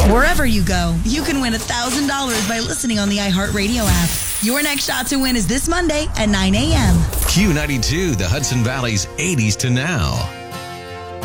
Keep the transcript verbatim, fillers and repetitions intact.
Wherever you go, you can win one thousand dollars by listening on the iHeartRadio app. Your next shot to win is this Monday at nine a.m. Q ninety-two, the Hudson Valley's eighties to now.